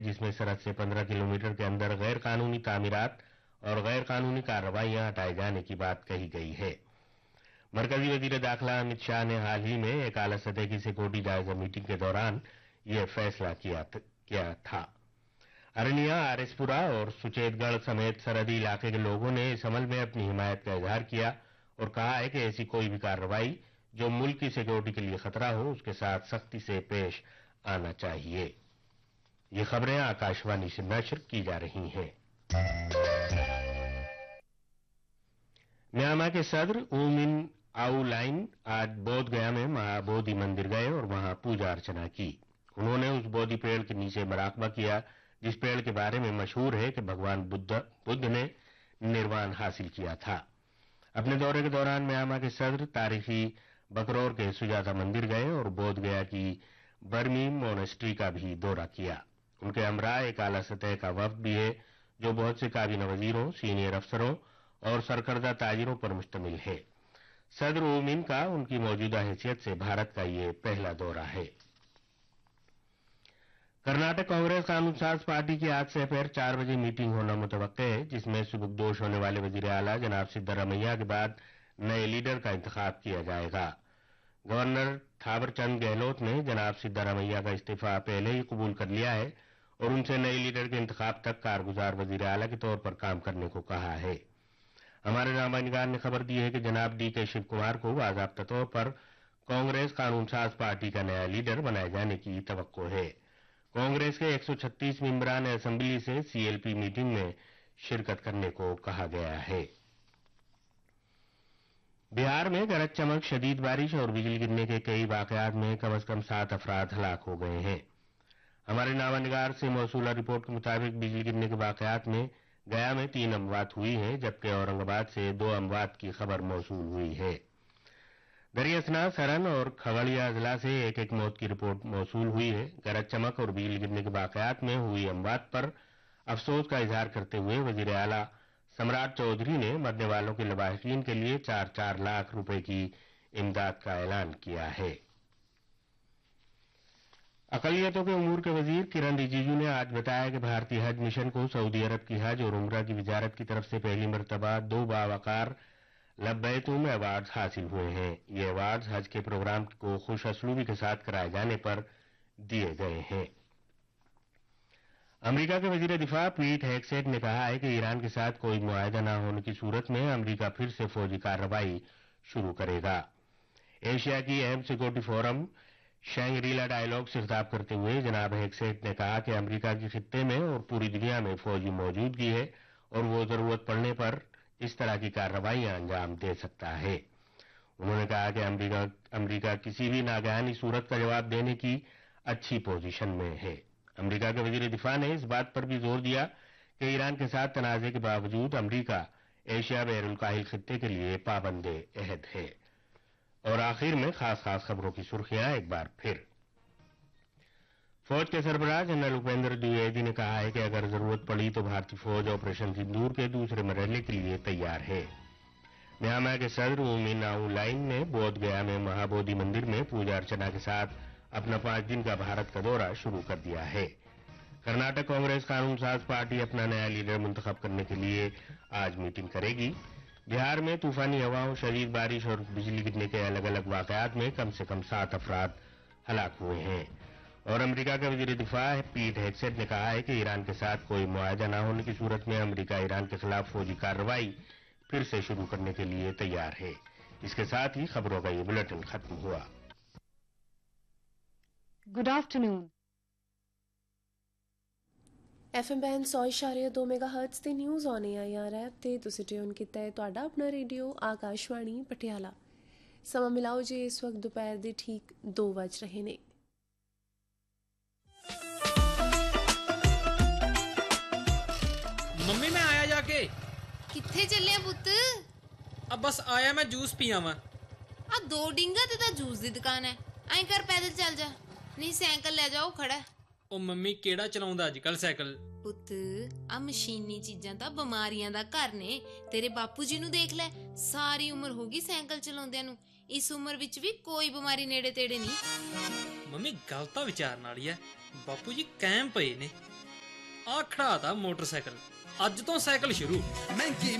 जिसमें सरहद से 15 किलोमीटर के अंदर गैर कानूनी तामीरात और गैर कानूनी कार्रवाइयां हटाए जाने की बात कही गई है। मरकजी वजीर दाखिला अमित शाह ने हाल ही में एक आला सतह की सिक्योरिटी जायजा मीटिंग के दौरान यह फैसला किया था। अरनिया, आरएसपुरा और सुचेतगढ़ समेत सरहदी इलाके के लोगों ने इस अमल में अपनी हिमायत का इजहार किया और कहा है कि ऐसी कोई भी कार्रवाई जो मुल्क की सिक्योरिटी के लिए खतरा हो, उसके साथ सख्ती से पेश आना चाहिए। ये खबरें आकाशवाणी से नश्र की जा रही हैं। म्यांमार के सदर ऊ मिन आऊ लाइन आज बोध गया में महाबोधि मंदिर गए और वहां पूजा अर्चना की। उन्होंने उस बोधि पेड़ के नीचे मराकबा किया जिस पेड़ के बारे में मशहूर है कि भगवान बुद्ध ने निर्वाण हासिल किया था। अपने दौरे के दौरान म्यांमार के सदर तारीखी बकरौर के सुजाता मंदिर गए और बोध गया की बर्मी मोनेस्ट्री का भी दौरा किया। उनके हमरा एक आला सतह का वफ्द भी है जो बहुत से काबीना वजीरों, सीनियर अफसरों और सरकर्दा ताजिरों पर मुश्तमिल है। सदर ऊ मिन का उनकी मौजूदा हैसियत से भारत का ये पहला दौरा है। कर्नाटक कांग्रेस कानून साज पार्टी की आज से दोपहर 4 बजे मीटिंग होना मुतवक्के है, जिसमें सुबुकदोश होने वाले वजीर आला जनाब सिद्धरामैया के बाद नए लीडर का इंतखाब किया जाएगा। गवर्नर थावरचंद गहलोत ने जनाब सिद्धरामैया का इस्तीफा पहले ही कबूल कर लिया है और उनसे नए लीडर के इंतखाब तक कारगुजार वजीर आला के तौर पर काम करने को कहा है। हमारे नामानिगार ने खबर दी है कि जनाब डी.के. शिव कुमार को बाज़ाब्ता तौर पर कांग्रेस कानून साज पार्टी का नया लीडर बनाए जाने की तवक्को है। कांग्रेस के 136 मेंबरान असेंबली से सीएलपी मीटिंग में शिरकत करने को कहा गया है। बिहार में गरज चमक, शदीद बारिश और बिजली गिरने के कई वाकयात में कम से कम 7 अफराद हलाक हो गए हैं। हमारे नामानिगार से मौसूला रिपोर्ट के मुताबिक बिजली गिरने के वाकयात में गया में 3 अमवात हुई हैं, जबकि औरंगाबाद से 2 अमवात की खबर मौसूल हुई है। दरियासना, सरन और खगड़िया जिला से एक मौत की रिपोर्ट मौसूल हुई है। गरज चमक और बिजली गिरने के वाकयात में हुई अमवात पर अफसोस का इजहार करते हुए वजीर आला सम्राट चौधरी ने मरने वालों के लवाहिकीन के लिए 4-4 लाख रुपए की इमदाद का ऐलान किया है। अकलियतों के उमूर के वजीर किरण रिजिजू ने आज बताया कि भारतीय हज मिशन को सऊदी अरब की हज और उम्रा की वजारत की तरफ से पहली मरतबा 2 बावकार लब्बैतुम अवार्ड हासिल हुए हैं। ये अवार्ड हज के प्रोग्राम को खुश असलूबी के साथ कराए जाने पर दिए गए हैं। अमेरिका के वजीर दिफा पीट हेगसेट ने कहा है कि ईरान के साथ कोई मुआहदा न होने की सूरत में अमेरिका फिर से फौजी कार्रवाई शुरू करेगा। एशिया की अहम सिक्योरिटी फोरम शैंग्रीला डायलॉग से खिताब करते हुए जनाब हेगसेट ने कहा कि अमेरिका की खित्ते में और पूरी दुनिया में फौजी मौजूदगी है और वो जरूरत पड़ने पर इस तरह की कार्रवाइयां अंजाम दे सकता है। उन्होंने कहा कि अमेरिका किसी भी नागहानी सूरत का जवाब देने की अच्छी पोजीशन में है। अमेरिका के वजीर दिफा ने इस बात पर भी जोर दिया कि ईरान के साथ तनाज़े के बावजूद अमेरिका एशिया बहरुल काहिल खित्ते के लिए पाबंदे अहद है। और आखिर में खास खबरों की सुर्खियां एक बार फिर। फौज के सरबराह जनरल उपेंद्र द्विवेदी ने कहा है कि अगर जरूरत पड़ी तो भारतीय फौज ऑपरेशन सिंदूर के दूसरे मरहले के लिए तैयार है। म्यांमार के सदर ऊ मिन आऊ लाइन ने बोध गया में महाबोधि मंदिर में पूजा अर्चना के साथ अपना 5 दिन का भारत का दौरा शुरू कर दिया है। कर्नाटक कांग्रेस कानून साज पार्टी अपना नया लीडर मुंतखब करने के लिए आज मीटिंग करेगी। बिहार में तूफानी हवाओं, शदीद बारिश और बिजली गिरने के अलग अलग वाकयात में कम से कम 7 अफराद हलाक हुए हैं। और अमेरिका के वजीर दिफा पीट हेगसेट ने कहा है कि ईरान के साथ कोई मुआहदा न होने की सूरत में अमेरिका ईरान के खिलाफ फौजी कार्रवाई फिर से शुरू करने के लिए तैयार है। इसके साथ ही खबरों का ये बुलेटिन खत्म हुआ। Good afternoon. FM ਬੈਂਡ 100.2 ਮੈਗਾਹਰਟਜ਼ ਤੇ ਨਿਊਜ਼ ਔਨ AIR ਐਪ ਤੇ ਤੁਸੀਂ ਟਿਊਨ ਕੀਤਾ ਹੈ ਤੁਹਾਡਾ ਆਪਣਾ ਰੇਡੀਓ ਆਕਾਸ਼ਵਾਣੀ ਪਟਿਆਲਾ। ਸਮਾਂ ਮਿਲਾਓ ਜੀ ਇਸ ਵਕਤ ਦੁਪਹਿਰ ਦੇ ਠੀਕ 2 ਵੱਜ ਰਹੇ ਨੇ। ਮੰਮੀ ਮੈਂ ਆਇਆ ਜਾ ਕੇ। ਕਿੱਥੇ ਚੱਲਿਆ ਪੁੱਤ? ਆ ਬਸ ਆਇਆ ਮੈਂ ਜੂਸ ਪੀਆਂ ਵਾ। ਆ 2 ਡਿੰਗਾ ਤੇ ਤਾਂ ਜੂਸ ਦੀ ਦੁਕਾਨ ਹੈ, ਐਂ ਕਰ ਪੈਦਲ ਚੱਲ ਜਾ। ਨਹੀਂ ਸਾਈਕਲ ਲੈ ਜਾਓ ਖੜਾ। ਉਹ ਮੰਮੀ ਕਿਹੜਾ ਚਲਾਉਂਦਾ ਅੱਜ ਕੱਲ ਸਾਈਕਲ? ਪੁੱਤ ਆ ਮਸ਼ੀਨੀ ਚੀਜ਼ਾਂ ਤਾਂ ਬਿਮਾਰੀਆਂ ਦਾ ਘਰ ਨੇ। ਤੇਰੇ ਬਾਪੂ ਜੀ ਨੂੰ ਦੇਖ ਲੈ, ਸਾਰੀ ਉਮਰ ਹੋ ਗਈ ਸਾਈਕਲ ਚਲਾਉਂਦਿਆਂ ਨੂੰ। ਇਸ ਉਮਰ ਵਿੱਚ ਵੀ ਕੋਈ ਬਿਮਾਰੀ ਨੇੜੇ ਤੇੜੇ ਨਹੀਂ। ਮੰਮੀ ਗੱਲ ਤਾਂ ਵਿਚਾਰਨ ਵਾਲੀ ਆ। ਬਾਪੂ ਜੀ ਕਾਇਮ ਪਏ ਨੇ। ਆ ਖੜਾਤਾ ਮੋਟਰਸਾਈਕਲ। ਅੱਜ ਤੋਂ ਸਾਈਕਲ ਸ਼ੁਰੂ। ਮਹਿੰਗੀ